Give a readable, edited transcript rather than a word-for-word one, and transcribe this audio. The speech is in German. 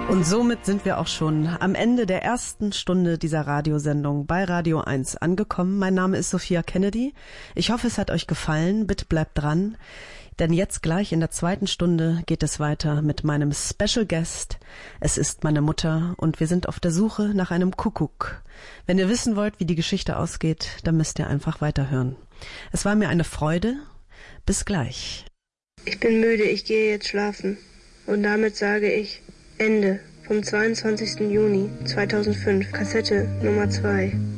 Und somit sind wir auch schon am Ende der ersten Stunde dieser Radiosendung bei Radio 1 angekommen. Mein Name ist Sophia Kennedy. Ich hoffe, es hat euch gefallen. Bitte bleibt dran, denn jetzt gleich in der zweiten Stunde geht es weiter mit meinem Special Guest. Es ist meine Mutter und wir sind auf der Suche nach einem Kuckuck. Wenn ihr wissen wollt, wie die Geschichte ausgeht, dann müsst ihr einfach weiterhören. Es war mir eine Freude. Bis gleich. Ich bin müde, ich gehe jetzt schlafen. Und damit sage ich Ende vom 22. Juni 2005, Kassette Nummer 2.